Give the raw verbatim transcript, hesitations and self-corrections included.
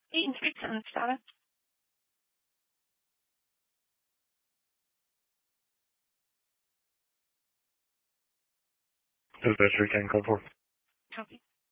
Eight and six on status. Dispatcher ten, code four. Copy.